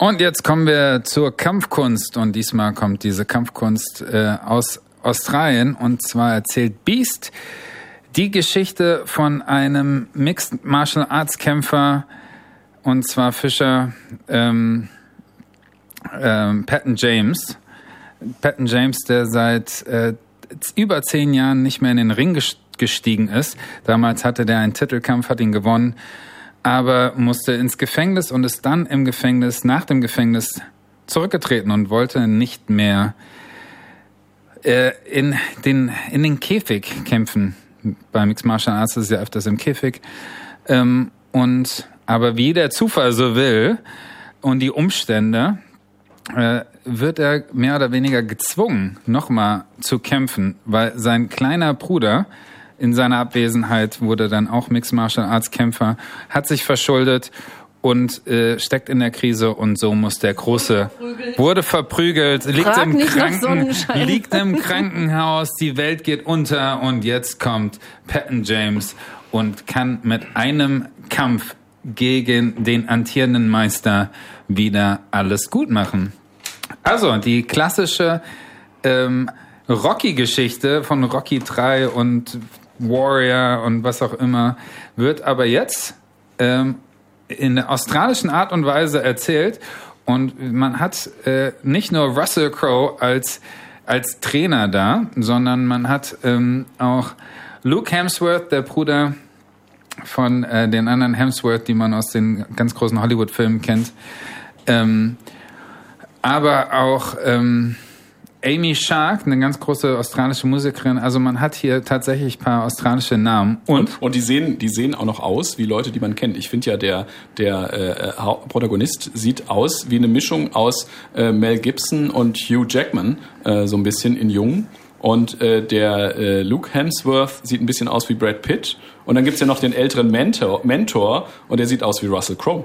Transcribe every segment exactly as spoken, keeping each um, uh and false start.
Und jetzt kommen wir zur Kampfkunst und diesmal kommt diese Kampfkunst äh, aus Australien und zwar erzählt Beast die Geschichte von einem Mixed Martial Arts Kämpfer und zwar Fischer ähm, ähm, Patton James. Patton James, der seit äh, über zehn Jahren nicht mehr in den Ring gestiegen ist. Damals hatte der einen Titelkampf, hat ihn gewonnen, aber musste ins Gefängnis und ist dann im Gefängnis, nach dem Gefängnis zurückgetreten und wollte nicht mehr äh, in den in den Käfig kämpfen. Bei Mixed Martial Arts ist es ja öfters im Käfig. Ähm, und aber wie der Zufall so will und die Umstände, äh, wird er mehr oder weniger gezwungen, nochmal zu kämpfen, weil sein kleiner Bruder in seiner Abwesenheit wurde dann auch Mixed Martial Arts Kämpfer, hat sich verschuldet und äh, steckt in der Krise und so muss der Große, verprügelt. wurde verprügelt, liegt im, Kranken, Sonnenschein. liegt im Krankenhaus, die Welt geht unter und jetzt kommt Patton James und kann mit einem Kampf gegen den amtierenden Meister wieder alles gut machen. Also, die klassische ähm, Rocky-Geschichte von Rocky drei und Warrior und was auch immer wird aber jetzt ähm, in der australischen Art und Weise erzählt und man hat äh, nicht nur Russell Crowe als, als Trainer da, sondern man hat ähm, auch Luke Hemsworth, der Bruder von äh, den anderen Hemsworth, die man aus den ganz großen Hollywood-Filmen kennt, ähm, aber auch ähm, Amy Shark, eine ganz große australische Musikerin. Also man hat hier tatsächlich ein paar australische Namen. Und, und, und die sehen, die sehen auch noch aus wie Leute, die man kennt. Ich finde ja, der, der äh, Protagonist sieht aus wie eine Mischung aus äh, Mel Gibson und Hugh Jackman, äh, so ein bisschen in jung. Und äh, der äh, Luke Hemsworth sieht ein bisschen aus wie Brad Pitt. Und dann gibt's ja noch den älteren Mentor, Mentor und der sieht aus wie Russell Crowe.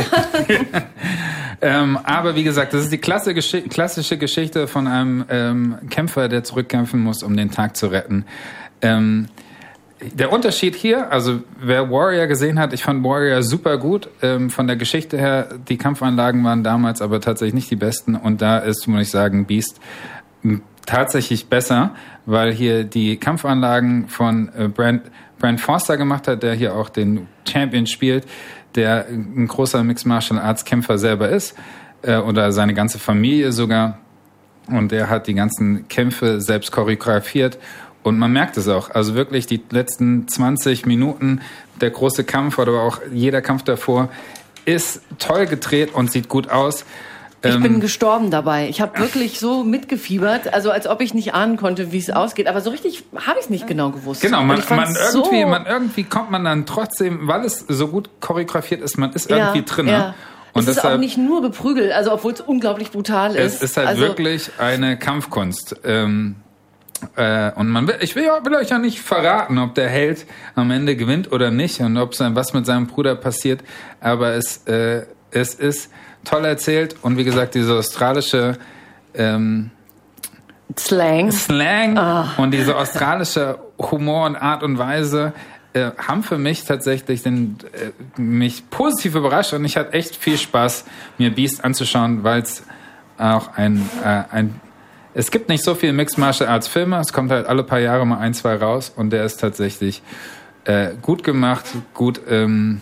ähm, aber wie gesagt, das ist die klasse Gesch- klassische Geschichte von einem ähm, Kämpfer, der zurückkämpfen muss, um den Tag zu retten. Ähm, der Unterschied hier, also wer Warrior gesehen hat, ich fand Warrior super gut. Ähm, von der Geschichte her, die Kampfanlagen waren damals aber tatsächlich nicht die besten. Und da ist, muss ich sagen, Beast tatsächlich besser, weil hier die Kampfanlagen von äh, Brand, Brand Foster gemacht hat, der hier auch den Champion spielt, der ein großer Mixed Martial Arts Kämpfer selber ist, äh, oder seine ganze Familie sogar. Und der hat die ganzen Kämpfe selbst choreografiert. Und man merkt es auch. Also wirklich die letzten zwanzig Minuten, der große Kampf oder auch jeder Kampf davor ist toll gedreht und sieht gut aus. Ich bin gestorben dabei. Ich habe wirklich so mitgefiebert, also als ob ich nicht ahnen konnte, wie es ausgeht. Aber so richtig habe ich es nicht genau gewusst. Genau, man, man irgendwie, so man irgendwie kommt man dann trotzdem, weil es so gut choreografiert ist, man ist irgendwie ja, drin. Ja. Und es ist deshalb, auch nicht nur geprügelt, also obwohl es unglaublich brutal ist. Es ist halt also, wirklich eine Kampfkunst. Ähm, äh, und man will, ich will, will euch ja nicht verraten, ob der Held am Ende gewinnt oder nicht und ob was mit seinem Bruder passiert. Aber es, äh, es ist toll erzählt und wie gesagt, diese australische ähm, Slang, Slang oh. und diese australische Humor und Art und Weise äh, haben für mich tatsächlich den, äh, mich positiv überrascht und ich hatte echt viel Spaß, mir Beast anzuschauen, weil es auch ein, äh, ein es gibt nicht so viele Mixed Martial Arts Filme, es kommt halt alle paar Jahre mal ein, zwei raus und der ist tatsächlich äh, gut gemacht, gut ähm,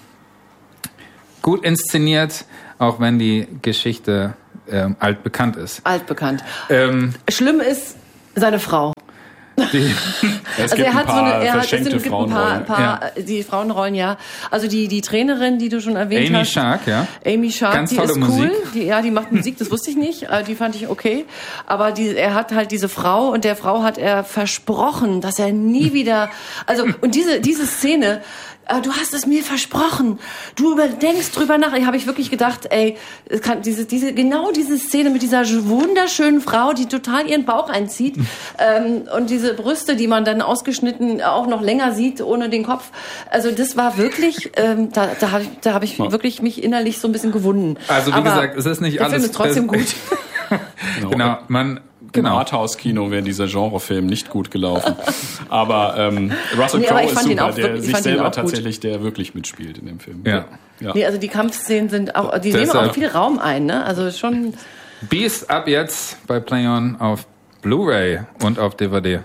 gut inszeniert, auch wenn die Geschichte ähm, altbekannt ist. Altbekannt. Ähm, Schlimm ist seine Frau. Die, es also gibt er hat ein paar so eine, er hat, es verschenkte gibt ein paar, Frauenrollen. paar Ja. die Frauenrollen, ja. Also die die Trainerin, die du schon erwähnt Amy hast. Shark, ja. Amy Shark, Ganz die tolle ist cool. Musik. Die, ja, die macht Musik, das wusste ich nicht. Äh, Die fand ich okay. Aber die, er hat halt diese Frau und der Frau hat er versprochen, dass er nie wieder, also, und diese, diese Szene, äh, du hast es mir versprochen. Du überdenkst drüber nach. Ich habe ich wirklich gedacht, ey, es kann diese, diese, genau diese Szene mit dieser wunderschönen Frau, die total ihren Bauch einzieht, ähm, und diese Brüste, die man dann ausgeschnitten auch noch länger sieht, ohne den Kopf. Also das war wirklich, ähm, da, da habe ich, da habe ich wirklich mich innerlich so ein bisschen gewunden. Also wie Aber gesagt, es ist nicht der alles. Film ist trotzdem gut. Genau. Genau, man. Im Genau. Arthouse-Kino wäre dieser Genrefilm nicht gut gelaufen. Aber ähm, Russell Nee, Crowe aber ich ist fand ihn super, auch der wirklich- ich sich fand ihn selber auch gut. tatsächlich, der wirklich mitspielt in dem Film. Ja. Ja. Nee, also die Kampfszenen sind auch, die Deshalb- nehmen auch viel Raum ein, ne? Also schon. Beast ab jetzt bei Play-On auf Blu-ray und auf D V D.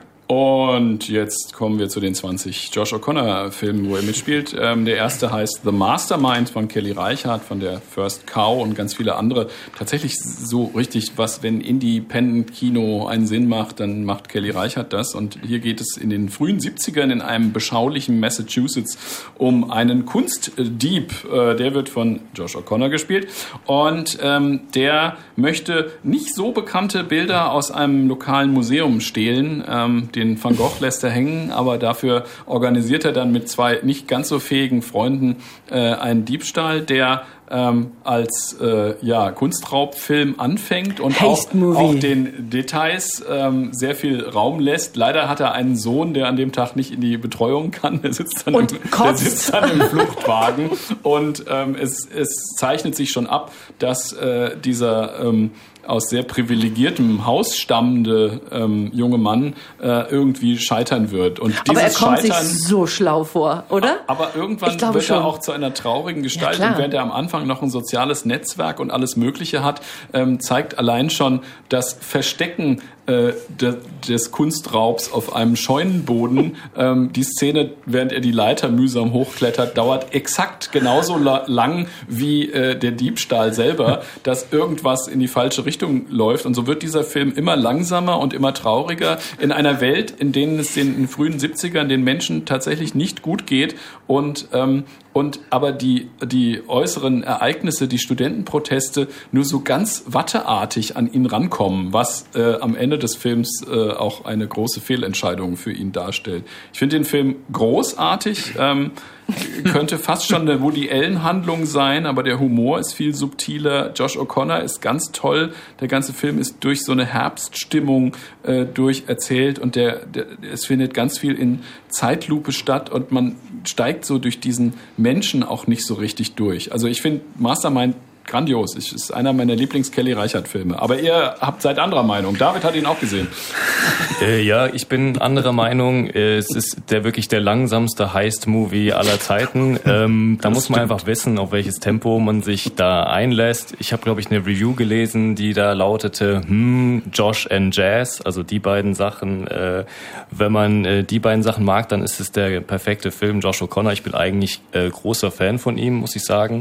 Und jetzt kommen wir zu den zwanzig Josh O'Connor-Filmen, wo er mitspielt. Ähm, der erste heißt The Mastermind von Kelly Reichardt, von der First Cow und ganz viele andere. Tatsächlich so richtig, was, wenn Independent-Kino einen Sinn macht, dann macht Kelly Reichardt das. Und hier geht es in den frühen siebzigern in einem beschaulichen Massachusetts um einen Kunstdieb. Äh, der wird von Josh O'Connor gespielt. Und ähm, der möchte nicht so bekannte Bilder aus einem lokalen Museum stehlen. Ähm, Den Van Gogh lässt er hängen, aber dafür organisiert er dann mit zwei nicht ganz so fähigen Freunden äh, einen Diebstahl, der ähm, als äh, ja, Kunstraubfilm anfängt und auch, auch den Details ähm, sehr viel Raum lässt. Leider hat er einen Sohn, der an dem Tag nicht in die Betreuung kann. Der sitzt dann, Und im, der sitzt dann im Fluchtwagen und ähm, es, es zeichnet sich schon ab, dass äh, dieser ähm, aus sehr privilegiertem Haus stammende ähm, junge Mann äh, irgendwie scheitern wird. Und dieses Aber er kommt Scheitern, sich so schlau vor, oder? aber irgendwann Ich glaube wird schon. er auch zu einer traurigen Gestalt. Ja, klar. Und während er am Anfang noch ein soziales Netzwerk und alles Mögliche hat, ähm, zeigt allein schon das Verstecken äh, de, des Kunstraubs auf einem Scheunenboden. ähm, die Szene, während er die Leiter mühsam hochklettert, dauert exakt genauso la- lang wie äh, der Diebstahl selber, dass irgendwas in die falsche Richtung läuft. Und so wird dieser Film immer langsamer und immer trauriger in einer Welt, in denen es den, in den frühen siebzigern den Menschen tatsächlich nicht gut geht und ähm, und aber die die äußeren Ereignisse, die Studentenproteste nur so ganz watteartig an ihn rankommen, was äh, am Ende des Films äh, auch eine große Fehlentscheidung für ihn darstellt. Ich finde den Film großartig. Ähm, könnte fast schon eine Woody Allen-Handlung sein, aber der Humor ist viel subtiler. Josh O'Connor ist ganz toll. Der ganze Film ist durch so eine Herbststimmung äh, durch erzählt und der, der es findet ganz viel in Zeitlupe statt und man steigt so durch diesen Menschen auch nicht so richtig durch. Also ich finde Mastermind grandios. Es ist einer meiner Lieblings-Kelly Reichardt-Filme. Aber ihr habt seid anderer Meinung. David hat ihn auch gesehen. Äh, ja, ich bin anderer Meinung. Äh, es ist der wirklich der langsamste Heist-Movie aller Zeiten. Ähm, da muss man einfach wissen, auf welches Tempo man sich da einlässt. Ich habe, glaube ich, eine Review gelesen, die da lautete, hm, Josh and Jazz, also die beiden Sachen. Äh, wenn man äh, die beiden Sachen mag, dann ist es der perfekte Film. Josh O'Connor, ich bin eigentlich äh, großer Fan von ihm, muss ich sagen.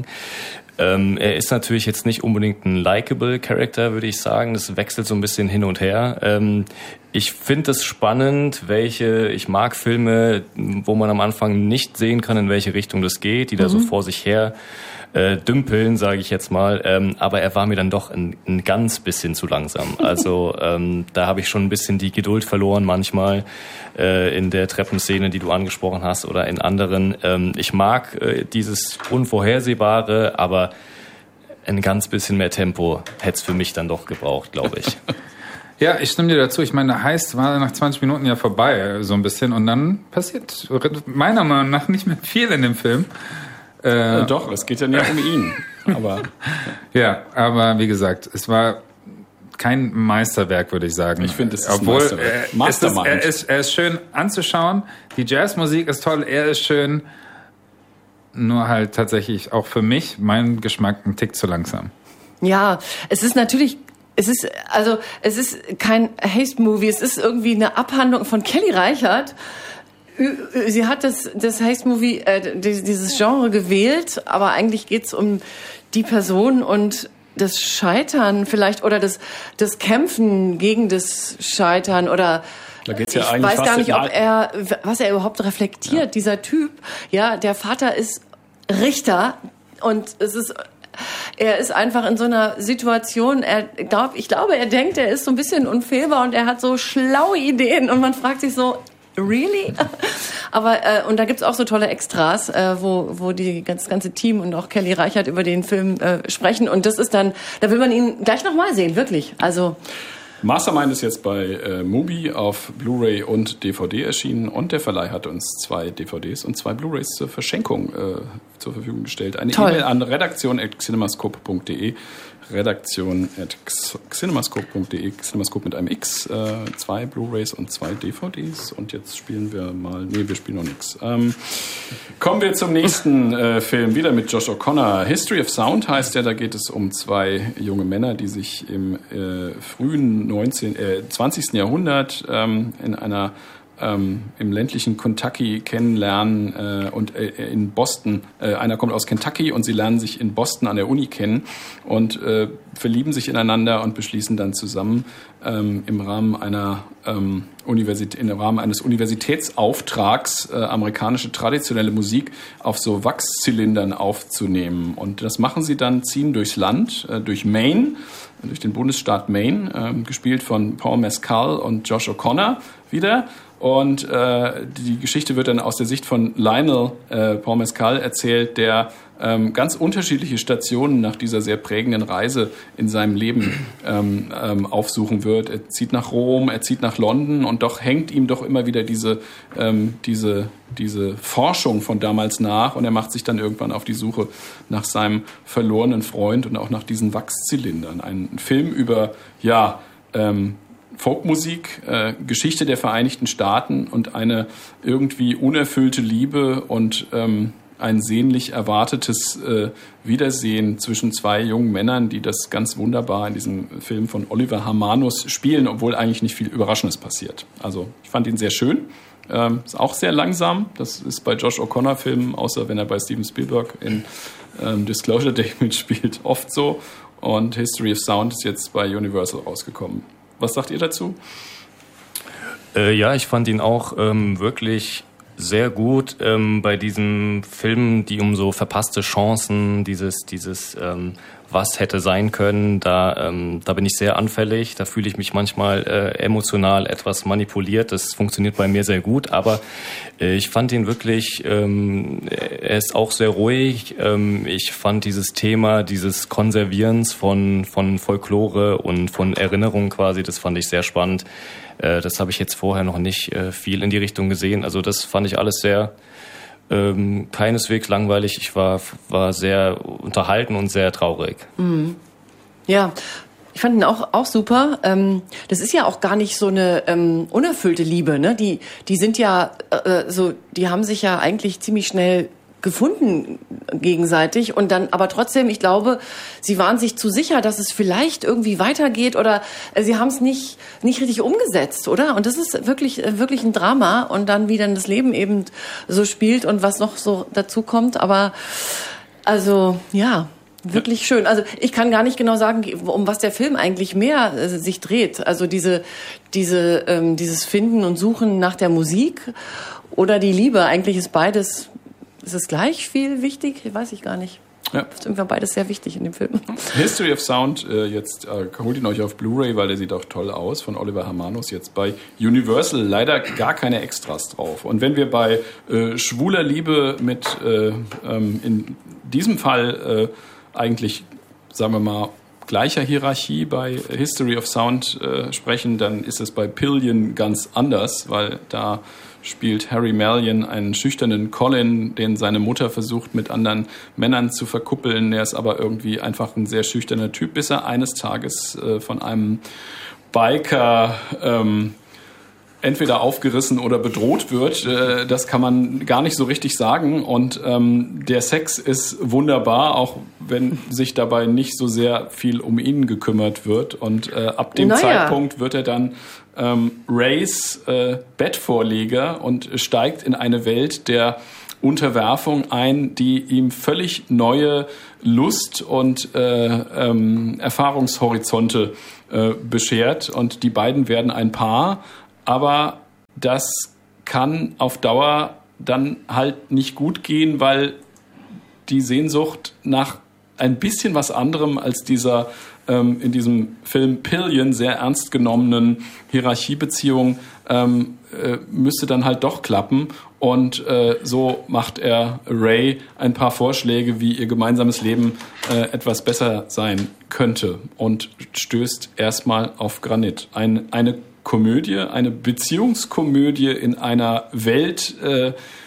Ähm, er ist natürlich jetzt nicht unbedingt ein likable Character, würde ich sagen. Das wechselt so ein bisschen hin und her. Ähm, ich finde es spannend, welche, ich mag Filme, wo man am Anfang nicht sehen kann, in welche Richtung das geht, die da mhm. so vor sich her äh, dümpeln, sage ich jetzt mal. Ähm, aber er war mir dann doch ein, ein ganz bisschen zu langsam. Also ähm, da habe ich schon ein bisschen die Geduld verloren manchmal äh, in der Treppenszene, die du angesprochen hast, oder in anderen. Ähm, ich mag äh, dieses Unvorhersehbare, aber ein ganz bisschen mehr Tempo hätte es für mich dann doch gebraucht, glaube ich. Ja, ich stimme dir dazu. Ich meine, der Heist war nach zwanzig Minuten ja vorbei, so ein bisschen. Und dann passiert meiner Meinung nach nicht mehr viel in dem Film. Äh, Doch, es geht ja nicht um ihn. Aber ja, aber wie gesagt, es war kein Meisterwerk, würde ich sagen. Ich finde, es ist Obwohl, ein Meisterwerk. Äh, Mastermind. Er ist, er ist schön anzuschauen. Die Jazzmusik ist toll, er ist schön. Nur halt tatsächlich auch für mich, mein Geschmack, ein Tick zu langsam. Ja, es ist natürlich... Es ist, also, es ist kein Heist-Movie, es ist irgendwie eine Abhandlung von Kelly Reichardt. Sie hat das, das Heist-Movie, äh, dieses Genre gewählt, aber eigentlich geht's um die Person und das Scheitern vielleicht oder das, das Kämpfen gegen das Scheitern oder da geht's ja ich eigentlich weiß fast gar nicht, ob Al- er, was er überhaupt reflektiert, ja. Dieser Typ. Ja, der Vater ist Richter und es ist, er ist einfach in so einer Situation, er glaub, ich glaube, er denkt, er ist so ein bisschen unfehlbar und er hat so schlaue Ideen und man fragt sich so, really? Aber, äh, und da gibt's auch so tolle Extras, äh, wo, wo die ganz, das ganze Team und auch Kelly Reichardt über den Film äh, sprechen und das ist dann, da will man ihn gleich nochmal sehen, wirklich. Also, Mastermind ist jetzt bei äh, Mubi auf Blu-ray und D V D erschienen und der Verleih hat uns zwei D V Ds und zwei Blu-rays zur Verschenkung äh, zur Verfügung gestellt. Eine Toll. E-Mail an redaktion at cinemascope punkt de. redaktion at cinemascope punkt de, Cinemascope mit einem X, äh, zwei Blu-rays und zwei D V Ds. Und jetzt spielen wir mal, nee, wir spielen noch nichts. Ähm, kommen wir zum nächsten äh, Film, wieder mit Josh O'Connor. History of Sound heißt der, da geht es um zwei junge Männer, die sich im äh, frühen neunzehnten, äh, zwanzigsten Jahrhundert ähm, in einer Ähm, im ländlichen Kentucky kennenlernen äh, und äh, in Boston. Äh, einer kommt aus Kentucky und sie lernen sich in Boston an der Uni kennen und äh, verlieben sich ineinander und beschließen dann zusammen ähm, im Rahmen einer ähm, Universität, im Rahmen eines Universitätsauftrags äh, amerikanische traditionelle Musik auf so Wachszylindern aufzunehmen. Und das machen sie dann, ziehen durchs Land, äh, durch Maine, durch den Bundesstaat Maine, äh, gespielt von Paul Mescal und Josh O'Connor wieder. Und äh, die Geschichte wird dann aus der Sicht von Lionel äh, Paul Mescal erzählt, der ähm, ganz unterschiedliche Stationen nach dieser sehr prägenden Reise in seinem Leben ähm, ähm, aufsuchen wird. Er zieht nach Rom, er zieht nach London und doch hängt ihm doch immer wieder diese, ähm, diese, diese Forschung von damals nach und er macht sich dann irgendwann auf die Suche nach seinem verlorenen Freund und auch nach diesen Wachszylindern. Ein Film über, ja, ähm, Folkmusik, äh, Geschichte der Vereinigten Staaten und eine irgendwie unerfüllte Liebe und ähm, ein sehnlich erwartetes äh, Wiedersehen zwischen zwei jungen Männern, die das ganz wunderbar in diesem Film von Oliver Hermanus spielen, obwohl eigentlich nicht viel Überraschendes passiert. Also ich fand ihn sehr schön. Ähm, ist auch sehr langsam. Das ist bei Josh O'Connor-Filmen, außer wenn er bei Steven Spielberg in ähm, Disclosure Day mitspielt, oft so. Und History of Sound ist jetzt bei Universal rausgekommen. Was sagt ihr dazu? Äh, ja, ich fand ihn auch ähm, wirklich sehr gut ähm, bei diesen Filmen, die um so verpasste Chancen, dieses, dieses ähm, was hätte sein können, da, ähm, da bin ich sehr anfällig, da fühle ich mich manchmal äh, emotional etwas manipuliert, das funktioniert bei mir sehr gut, aber äh, ich fand ihn wirklich, ähm, er ist auch sehr ruhig, ähm, ich fand dieses Thema, dieses Konservierens von, von Folklore und von Erinnerungen quasi, das fand ich sehr spannend, äh, das habe ich jetzt vorher noch nicht äh, viel in die Richtung gesehen, also das fand ich alles sehr Ähm, keineswegs langweilig. Ich war, war sehr unterhalten und sehr traurig. Mhm. Ja, ich fand ihn auch, auch super. Ähm, das ist ja auch gar nicht so eine ähm, unerfüllte Liebe, ne? Die, die sind ja äh, so, die haben sich ja eigentlich ziemlich schnell gefunden gegenseitig und dann, aber trotzdem, ich glaube, sie waren sich zu sicher, dass es vielleicht irgendwie weitergeht oder äh, sie haben es nicht nicht richtig umgesetzt, oder? Und das ist wirklich wirklich ein Drama und dann wie dann das Leben eben so spielt und was noch so dazu kommt, aber also ja, wirklich schön. Also ich kann gar nicht genau sagen, um was der Film eigentlich mehr äh, sich dreht. Also diese diese ähm, dieses Finden und Suchen nach der Musik oder die Liebe, eigentlich ist beides. Ist es gleich viel wichtig? Weiß ich gar nicht. Ja. Das ist irgendwie beides sehr wichtig in dem Film. History of Sound, äh, jetzt äh, holt ihn euch auf Blu-ray, weil der sieht auch toll aus, von Oliver Hermanus, jetzt bei Universal. Leider gar keine Extras drauf. Und wenn wir bei äh, schwuler Liebe mit äh, ähm, in diesem Fall äh, eigentlich, sagen wir mal, gleicher Hierarchie bei History of Sound äh, sprechen, dann ist es bei Pillion ganz anders, weil da spielt Harry Malion einen schüchternen Colin, den seine Mutter versucht mit anderen Männern zu verkuppeln. Der ist aber irgendwie einfach ein sehr schüchterner Typ, bis er eines Tages äh, von einem Biker ähm, entweder aufgerissen oder bedroht wird. Äh, das kann man gar nicht so richtig sagen. Und ähm, der Sex ist wunderbar, auch wenn sich dabei nicht so sehr viel um ihn gekümmert wird. Und äh, ab dem naja. Zeitpunkt wird er dann ähm, Rays äh, Bettvorleger und steigt in eine Welt der Unterwerfung ein, die ihm völlig neue Lust und äh, ähm, Erfahrungshorizonte äh, beschert. Und die beiden werden ein Paar. Aber das kann auf Dauer dann halt nicht gut gehen, weil die Sehnsucht nach ein bisschen was anderem als dieser ähm, in diesem Film Pillion sehr ernst genommenen Hierarchiebeziehung ähm, äh, müsste dann halt doch klappen. Und äh, so macht er Ray ein paar Vorschläge, wie ihr gemeinsames Leben äh, etwas besser sein könnte und stößt erstmal auf Granit. Ein, eine Komödie, eine Beziehungskomödie in einer Welt, äh,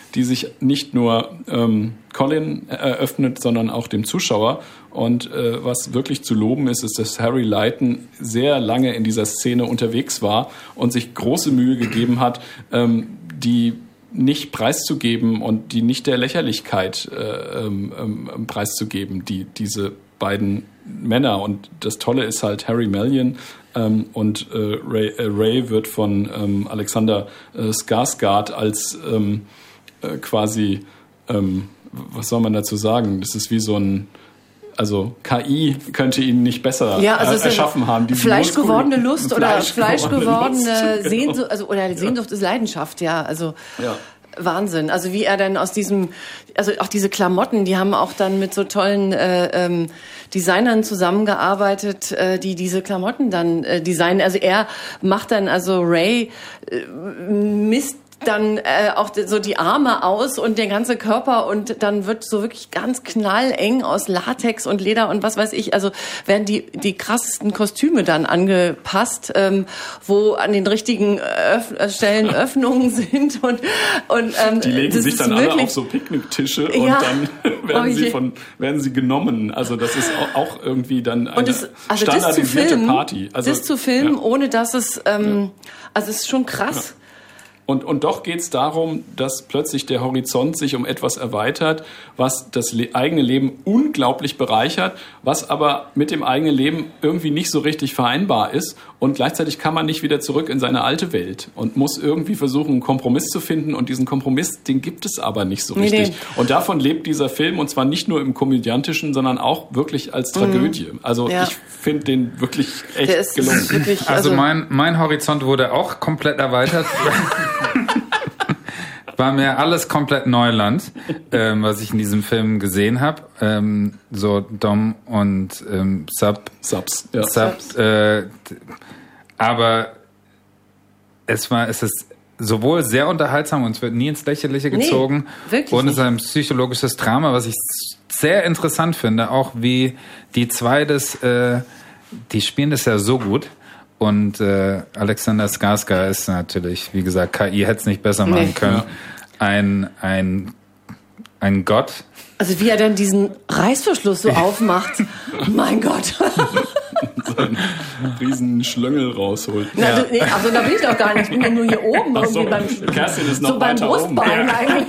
die sich nicht nur ähm, Colin eröffnet, sondern auch dem Zuschauer. Und äh, was wirklich zu loben ist, ist, dass Harry Leighton sehr lange in dieser Szene unterwegs war und sich große Mühe gegeben hat, ähm, die nicht preiszugeben und die nicht der Lächerlichkeit äh, ähm, ähm, preiszugeben, die diese beiden Männer. Und das Tolle ist halt Harry Mellion ähm, und äh, Ray, äh, Ray wird von ähm, Alexander äh, Skarsgård als ähm, äh, quasi, ähm, was soll man dazu sagen? Das ist wie so ein, also K I könnte ihn nicht besser ja, also erschaffen haben. Fleischgewordene Lust oder Fleischgewordene Lust, Sehnsucht, also oder Sehnsucht ist Leidenschaft, ja, also ja. Wahnsinn. Also wie er dann aus diesem, also auch diese Klamotten, die haben auch dann mit so tollen äh, ähm, Designern zusammengearbeitet, äh, die diese Klamotten dann äh, designen. Also er macht dann, also Ray äh, misst dann äh, auch so die Arme aus und der ganze Körper und dann wird so wirklich ganz knalleng aus Latex und Leder und was weiß ich, also werden die die krassesten Kostüme dann angepasst, ähm, wo an den richtigen Öff- Stellen Öffnungen sind und und ähm, die legen das sich ist dann alle wirklich auf so Picknicktische und ja. dann werden Oh sie je. von werden sie genommen. Also das ist auch, auch irgendwie dann eine und das, also das zu standardisierte filmen, Party. Also das zu filmen, ja. ohne dass es ähm, also es ist schon krass. Ja. Und, und doch geht es darum, dass plötzlich der Horizont sich um etwas erweitert, was das le- eigene Leben unglaublich bereichert, was aber mit dem eigenen Leben irgendwie nicht so richtig vereinbar ist. Und gleichzeitig kann man nicht wieder zurück in seine alte Welt und muss irgendwie versuchen, einen Kompromiss zu finden. Und diesen Kompromiss, den gibt es aber nicht so richtig. Nee. Und davon lebt dieser Film, und zwar nicht nur im Komödiantischen, sondern auch wirklich als Tragödie. Mhm. Also ja. ich finde den wirklich echt der ist, gelungen. Ist wirklich, also, also mein, mein Horizont wurde auch komplett erweitert. War mir alles komplett Neuland, ähm, was ich in diesem Film gesehen habe. Ähm, so Dom und ähm, Sub. Subs. Ja. Subs. Äh, aber es war, es ist sowohl sehr unterhaltsam und es wird nie ins Lächerliche gezogen. Nee, wirklich und es ist ein nicht. psychologisches Drama, was ich sehr interessant finde. Auch wie die zwei das, äh, die spielen das ja so gut. Und äh, Alexander Skarsgård ist natürlich, wie gesagt, K I hätte es nicht besser machen nee. können. Ja. Ein, ein, ein Gott. Also wie er dann diesen Reißverschluss so aufmacht. Mein Gott. So einen riesen Schlöngel rausholt. Na, ja. du, nee, also da bin ich doch gar nicht. Ich bin ja nur hier oben. Ach so, irgendwie beim, Kerstin ist noch so beim weiter Brustbein oben. eigentlich.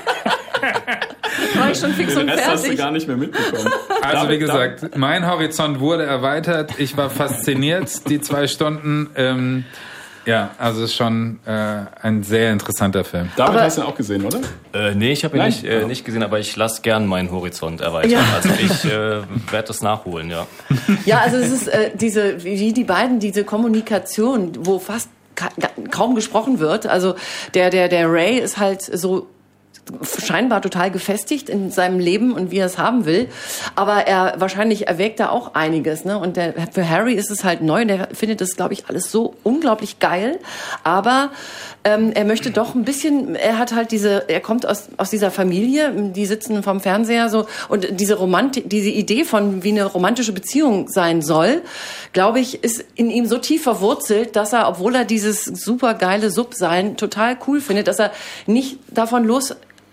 War ich schon fix Den und Rest fertig. hast du gar nicht mehr mitbekommen. Also wie gesagt, mein Horizont wurde erweitert. Ich war fasziniert, die zwei Stunden. Ähm, ja, also es ist schon äh, ein sehr interessanter Film. David aber, hast du ihn auch gesehen, oder? Äh, nee, ich habe ihn nicht, äh, nicht gesehen, aber ich lasse gern meinen Horizont erweitern. Ja. Also ich äh, werde das nachholen, ja. Ja, also es ist äh, diese, wie die beiden, diese Kommunikation, wo fast ka- kaum gesprochen wird. Also der, der, der Ray ist halt so scheinbar total gefestigt in seinem Leben und wie er es haben will. Aber er wahrscheinlich erwägt da auch einiges, ne? Und der, für Harry ist es halt neu und der findet das, glaube ich, alles so unglaublich geil. Aber ähm, er möchte doch ein bisschen, er hat halt diese, er kommt aus, aus dieser Familie, die sitzen vom Fernseher so und diese Romantik, diese Idee von, wie eine romantische Beziehung sein soll, glaube ich, ist in ihm so tief verwurzelt, dass er, obwohl er dieses super geile Sub-Sein total cool findet, dass er nicht davon los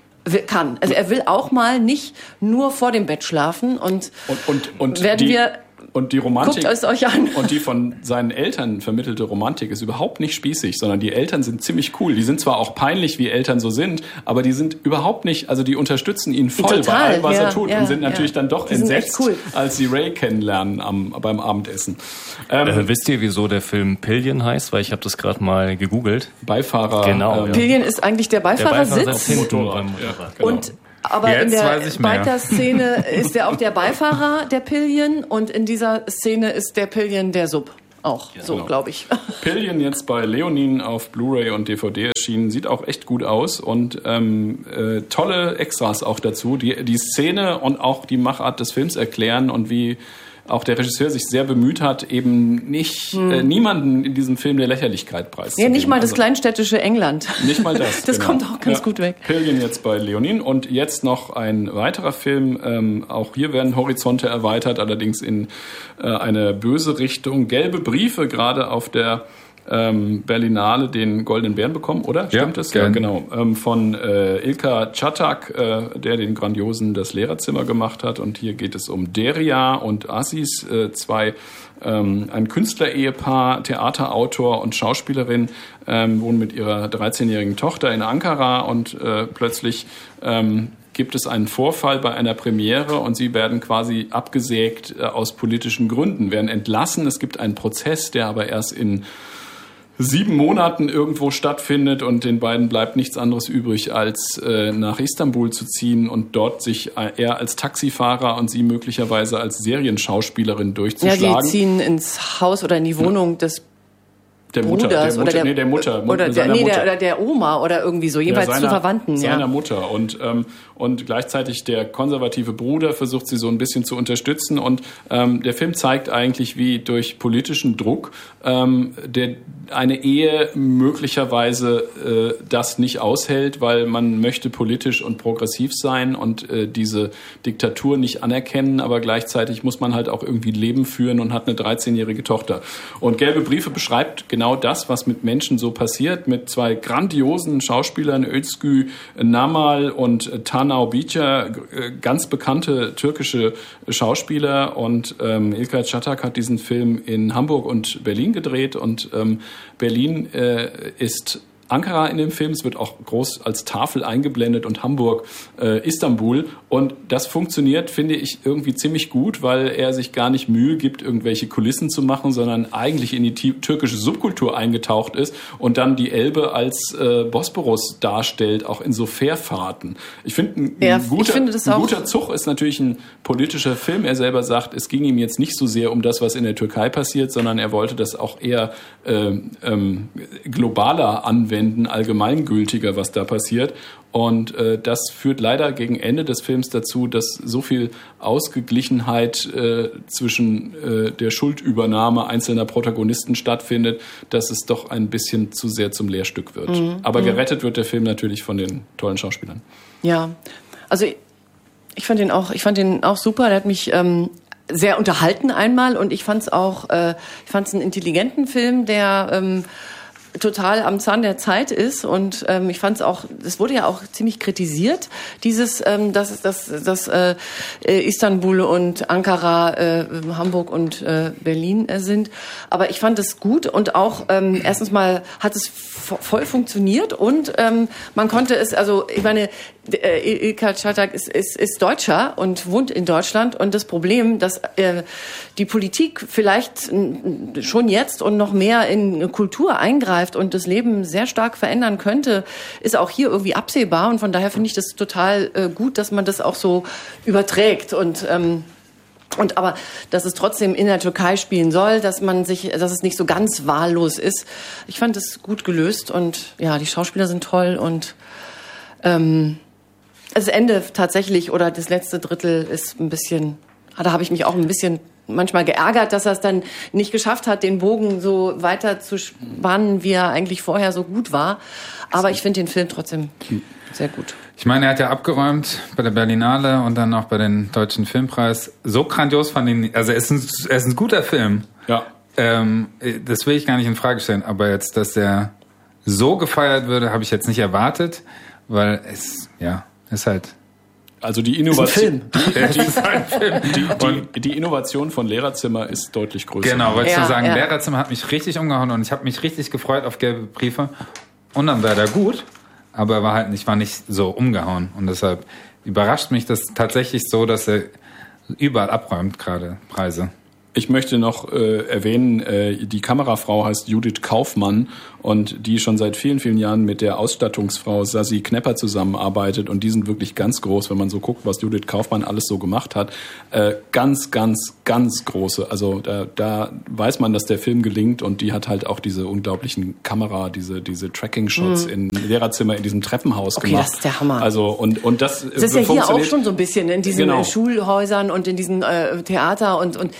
kann. Also er will auch mal nicht nur vor dem Bett schlafen und, und, und, und werden die, wir und die Romantik, guckt es euch an. Und die von seinen Eltern vermittelte Romantik ist überhaupt nicht spießig, sondern die Eltern sind ziemlich cool. Die sind zwar auch peinlich, wie Eltern so sind, aber die sind überhaupt nicht, also die unterstützen ihn voll Total, bei allem, was ja, er tut ja, und sind natürlich ja. dann doch die entsetzt, cool. als sie Ray kennenlernen am, beim Abendessen. Ähm, äh, wisst ihr, wieso der Film Pillion heißt? Weil ich habe das gerade mal gegoogelt. Beifahrer. Genau. Ähm, Ja. Pillion ist eigentlich der Beifahrersitz. Der Beifahrersitz hinten Motorrad. beim Motorrad. Ja, genau. Und aber Jetzt in der weiß ich mehr. Biker-Szene ist er auch der Beifahrer der Pillion und in dieser Szene ist der Pillion der Sub. Auch, ja, so genau. glaube ich. Pillion jetzt bei Leonin auf Blu-ray und D V D erschienen, sieht auch echt gut aus und ähm, äh, tolle Extras auch dazu, die die Szene und auch die Machart des Films erklären und wie auch der Regisseur sich sehr bemüht hat, eben nicht hm. äh, niemanden in diesem Film der Lächerlichkeit preiszugeben. Ja, nicht mal das also, kleinstädtische England. Nicht mal das. Das genau. kommt auch ganz ja. gut weg. Pillion jetzt bei Leonin und jetzt noch ein weiterer Film. Ähm, auch hier werden Horizonte erweitert, allerdings in äh, eine böse Richtung. Gelbe Briefe, gerade auf der ähm, Berlinale den Goldenen Bären bekommen, oder? Ja, Stimmt das? gern. Ja, genau. Ähm, von äh, Ilka Çatak, äh, der den grandiosen Das Lehrerzimmer gemacht hat. Und hier geht es um Derya und Aziz, äh, zwei ähm, ein Künstlerehepaar, Theaterautor und Schauspielerin, ähm, wohnen mit ihrer dreizehnjährigen Tochter in Ankara und äh, plötzlich ähm, gibt es einen Vorfall bei einer Premiere und sie werden quasi abgesägt äh, aus politischen Gründen, werden entlassen. Es gibt einen Prozess, der aber erst in sieben Monaten irgendwo stattfindet und den beiden bleibt nichts anderes übrig, als äh, nach Istanbul zu ziehen und dort sich äh, er als Taxifahrer und sie möglicherweise als Serienschauspielerin durchzuschlagen. Ja, die ziehen ins Haus oder in die Wohnung ja. des Der Mutter, Bruders der Mutter, oder der, nee, der Mutter, oder der, nee, Mutter. Der, oder der Oma oder irgendwie so, jedenfalls ja, seiner, zu Verwandten. Seiner ja. Mutter und ähm, und gleichzeitig der konservative Bruder versucht sie so ein bisschen zu unterstützen und ähm, der Film zeigt eigentlich, wie durch politischen Druck ähm, der eine Ehe möglicherweise äh, das nicht aushält, weil man möchte politisch und progressiv sein und äh, diese Diktatur nicht anerkennen, aber gleichzeitig muss man halt auch irgendwie Leben führen und hat eine dreizehnjährige Tochter. Und Gelbe Briefe beschreibt genau das, was mit Menschen so passiert, mit zwei grandiosen Schauspielern, Özgü Namal und Tanau Biçer, ganz bekannte türkische Schauspieler und ähm, Ilka Çatak hat diesen Film in Hamburg und Berlin gedreht und ähm, Berlin äh, ist Ankara in dem Film, es wird auch groß als Tafel eingeblendet und Hamburg, äh, Istanbul und das funktioniert, finde ich, irgendwie ziemlich gut, weil er sich gar nicht Mühe gibt, irgendwelche Kulissen zu machen, sondern eigentlich in die türkische Subkultur eingetaucht ist und dann die Elbe als äh, Bosporus darstellt, auch in so Fährfahrten. Ich finde, ein, ja, ein, guter, finde das ein auch guter Zug ist natürlich ein politischer Film. Er selber sagt, es ging ihm jetzt nicht so sehr um das, was in der Türkei passiert, sondern er wollte das auch eher äh, ähm, globaler anwenden, allgemeingültiger, was da passiert. Und äh, das führt leider gegen Ende des Films dazu, dass so viel Ausgeglichenheit äh, zwischen äh, der Schuldübernahme einzelner Protagonisten stattfindet, dass es doch ein bisschen zu sehr zum Lehrstück wird. Mhm. Aber gerettet wird der Film natürlich von den tollen Schauspielern. Ja, also ich, ich fand den auch, ich fand den auch super. Der hat mich ähm, sehr unterhalten einmal und ich fand es auch, äh, ich fand es einen intelligenten Film, der ähm, total am Zahn der Zeit ist und ähm, ich fand es auch, es wurde ja auch ziemlich kritisiert, dieses, ähm, dass, dass, dass äh, Istanbul und Ankara, äh, Hamburg und äh, Berlin äh, sind, aber ich fand es gut und auch ähm, erstens mal hat es voll funktioniert und ähm, man konnte es, also ich meine, äh, Ilka Çatak ist, ist, ist Deutscher und wohnt in Deutschland und das Problem, dass äh, die Politik vielleicht schon jetzt und noch mehr in Kultur eingreift und das Leben sehr stark verändern könnte, ist auch hier irgendwie absehbar und von daher finde ich das total äh, gut, dass man das auch so überträgt und ähm, und aber dass es trotzdem in der Türkei spielen soll, dass man sich, dass es nicht so ganz wahllos ist. Ich fand es gut gelöst und ja, die Schauspieler sind toll und ähm, das Ende tatsächlich oder das letzte Drittel ist ein bisschen, da habe ich mich auch ein bisschen manchmal geärgert, dass er es dann nicht geschafft hat, den Bogen so weiter zu spannen, wie er eigentlich vorher so gut war. Aber ich finde den Film trotzdem sehr gut. Ich meine, er hat ja abgeräumt bei der Berlinale und dann auch bei den Deutschen Filmpreis. So grandios fand ich ihn, also er ist ein, er ist ein guter Film. Ja. Ähm, das will ich gar nicht in Frage stellen, aber jetzt, dass er so gefeiert würde, habe ich jetzt nicht erwartet, weil es, ja, ist halt... Also die Innovation, die, die, die, die Innovation von Lehrerzimmer ist deutlich größer. Genau, wollte ich ja, nur sagen, ja. Lehrerzimmer hat mich richtig umgehauen und ich habe mich richtig gefreut auf Gelbe Briefe. Und dann war er gut, aber er war halt nicht, war nicht so umgehauen. Und deshalb überrascht mich das tatsächlich so, dass er überall abräumt, gerade Preise. Ich möchte noch äh, erwähnen, äh, die Kamerafrau heißt Judith Kaufmann und die schon seit vielen, vielen Jahren mit der Ausstattungsfrau Sassi Knepper zusammenarbeitet und die sind wirklich ganz groß, wenn man so guckt, was Judith Kaufmann alles so gemacht hat. Äh, ganz, ganz, ganz große. Also da, da weiß man, dass der Film gelingt und die hat halt auch diese unglaublichen Kamera, diese diese Tracking-Shots mhm. in Lehrerzimmer in diesem Treppenhaus okay, gemacht. Das ist der Hammer. Also und und das, das ist ja hier auch schon so ein bisschen in diesen genau. Schulhäusern und in diesen äh, Theater und und diese Wohnungen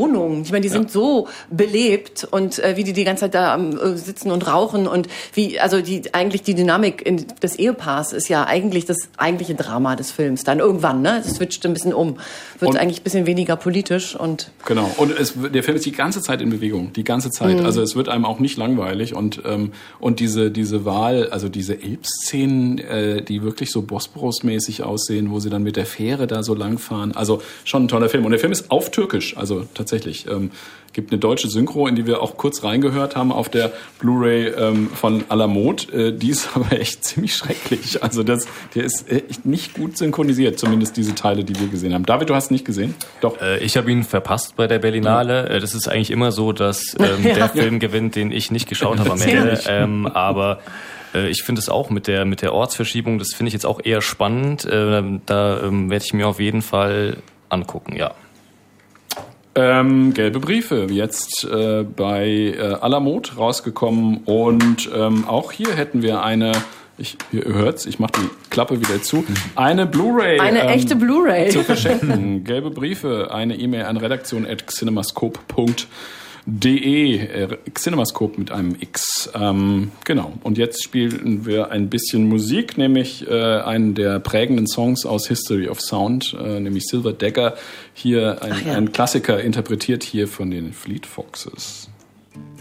Wohnungen. Ich meine, die sind ja. so belebt und äh, wie die die ganze Zeit da äh, sitzen und rauchen und wie, also die eigentlich die Dynamik in, des Ehepaars ist ja eigentlich das eigentliche Drama des Films. Dann irgendwann, ne? Das switcht ein bisschen um. Wird und, eigentlich ein bisschen weniger politisch und... Genau. Und es, der Film ist die ganze Zeit in Bewegung. Die ganze Zeit. Mhm. Also es wird einem auch nicht langweilig und, ähm, und diese, diese Wahl, also diese Elbszenen, äh, die wirklich so Bosporus-mäßig aussehen, wo sie dann mit der Fähre da so langfahren. Also schon ein toller Film. Und der Film ist auf Türkisch, also tatsächlich. Ähm, gibt eine deutsche Synchro, in die wir auch kurz reingehört haben auf der Blu-ray ähm, von Alamod. Äh, die ist aber echt ziemlich schrecklich. Also das, der ist echt nicht gut synchronisiert, zumindest diese Teile, die wir gesehen haben. David, du hast ihn nicht gesehen? Doch. Äh, ich habe ihn verpasst bei der Berlinale. Ja. Das ist eigentlich immer so, dass ähm, ja. der Film gewinnt, den ich nicht geschaut habe am Ende. Ähm, aber äh, ich finde es auch mit der mit der Ortsverschiebung, das finde ich jetzt auch eher spannend. Äh, da ähm, werde ich mir auf jeden Fall angucken, ja. Ähm, gelbe Briefe, jetzt äh, bei äh, Alamod rausgekommen und ähm, auch hier hätten wir eine, ich, ihr hört's, ich mache die Klappe wieder zu, eine Blu-ray. Eine ähm, echte Blu-ray. Zu verschenken. Gelbe Briefe, eine E-Mail an redaktion at cinemascope punkt de, äh, Cinemascope mit einem X. Ähm, genau. Und jetzt spielen wir ein bisschen Musik, nämlich äh, einen der prägenden Songs aus History of Sound, äh, nämlich Silver Dagger. Hier ein, ja. ein Klassiker, interpretiert hier von den Fleet Foxes.